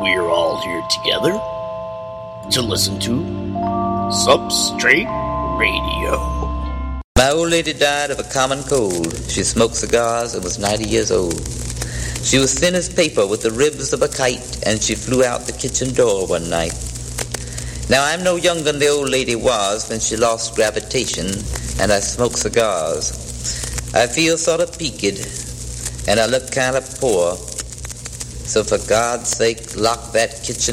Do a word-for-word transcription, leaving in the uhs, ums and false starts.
we're all here together to listen to Substrate Radio. My old lady died of a common cold. She smoked cigars and was ninety years old. She was thin as paper with the ribs of a kite, and she flew out the kitchen door one night. Now, I'm no younger than the old lady was when she lost gravitation, and I smoke cigars. I feel sort of peaked, and I look kind of poor. So for God's sake, lock that kitchen